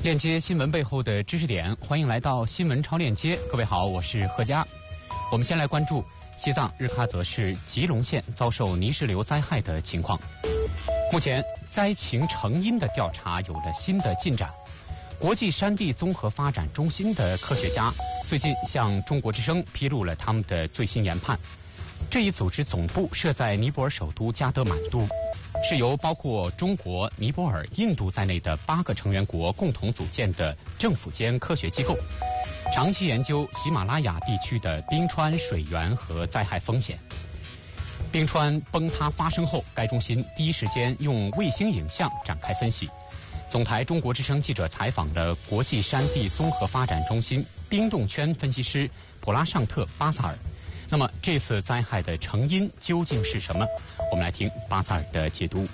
链接新闻背后的知识点，欢迎来到新闻超链接。各位好，我是何佳。我们先来关注西藏日喀则市吉隆县遭受泥石流灾害的情况。目前灾情成因的调查有了新的进展。国际山地综合发展中心的科学家最近向中国之声披露了他们的最新研判。这一组织总部设在尼泊尔首都加德满都，是由包括中国、尼泊尔、印度在内的8个成员国共同组建的政府间科学机构，长期研究喜马拉雅地区的冰川水源和灾害风险。冰川崩塌发生后，该中心第一时间用卫星影像展开分析。总台中国之声记者采访了国际山地综合发展中心冰冻圈分析师普拉尚特·巴萨尔。那么这次灾害的成因究竟是什么？我们来听巴萨尔的解读。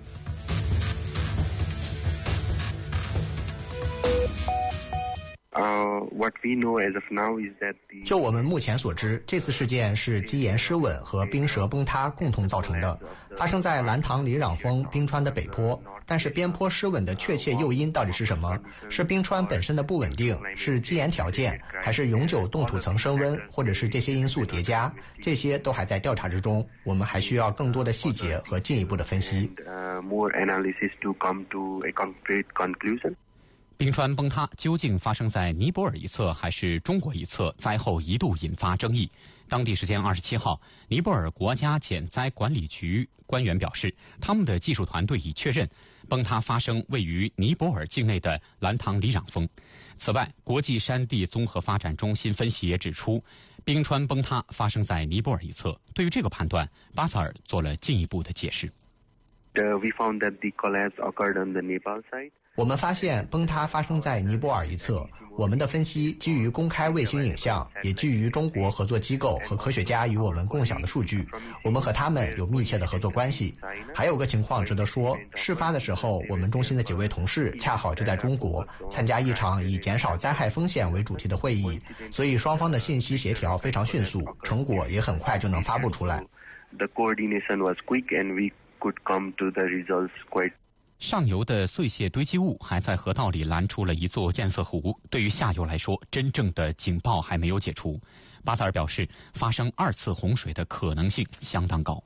就我们目前所知，这次事件是基岩失稳和冰舌崩塌共同造成的，发生在兰唐里壤峰冰川的北坡。但是边坡失稳的确切诱因到底是什么？是冰川本身的不稳定，是基岩条件，还是永久冻土层升温，或者是这些因素叠加？这些都还在调查之中，我们还需要更多的细节和进一步的分析。 冰川崩塌究竟发生在尼泊尔一侧还是中国一侧？灾后一度引发争议。当地时间27号，尼泊尔国家减灾管理局官员表示，他们的技术团队已确认崩塌发生位于尼泊尔境内的兰唐里壤峰。此外，国际山地综合发展中心分析也指出，冰川崩塌发生在尼泊尔一侧。对于这个判断，巴萨尔做了进一步的解释。 我们发现崩塌发生在尼泊尔一侧。我们的分析基于公开卫星影像，也基于中国合作机构和科学家与我们共享的数据。我们和他们有密切的合作关系。还有个情况值得说，事发的时候，我们中心的几位同事恰好就在中国参加一场以减少灾害风险为主题的会议，所以双方的信息协调非常迅速，成果也很快就能发布出来。 上游的碎屑堆积物还在河道里拦出了一座堰塞湖，对于下游来说，真正的警报还没有解除。巴萨尔表示，发生2次洪水的可能性相当高。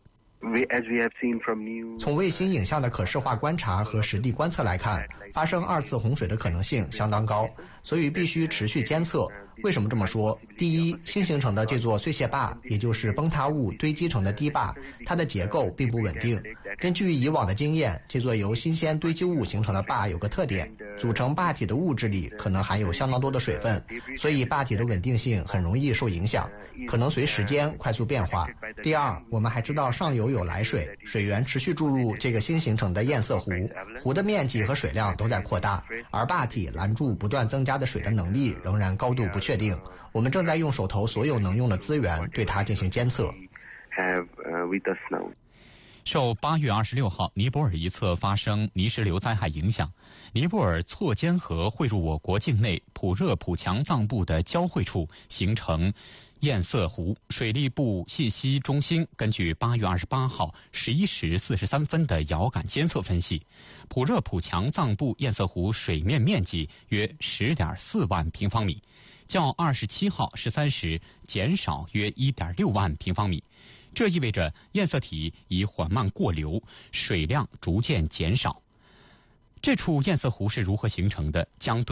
从卫星影像的可视化观察和实地观测来看，发生2次洪水的可能性相当高，所以必须持续监测。为什么这么说？第一，新形成的这座碎屑坝，也就是崩塌物堆积成的堤坝，它的结构并不稳定。根据以往的经验，这座由新鲜堆积物形成的坝有个特点，组成坝体的物质里可能含有相当多的水分，所以坝体的稳定性很容易受影响，可能随时间快速变化。第二，我们还知道上游有来水，水源持续注入这个新形成的堰塞湖，湖的面积和水量都在扩大，而坝体拦住不断增加的水的能力仍然高度不确定。我们正在用手头所有能用的资源对它进行监测。 受8月26号尼泊尔一侧发生泥石流灾害影响，尼泊尔错坚河汇入我国境内普热普强藏部的交汇处形成堰塞湖。水利部信息中心根据8月28号11时43分的遥感监测分析，普热普强藏部堰塞湖水面面积约10.4万平方米，较27号13时减少约1.6万平方米。这意味着堰塞体已缓慢过流，水量逐渐减少。这处堰塞湖是如何形成的？将对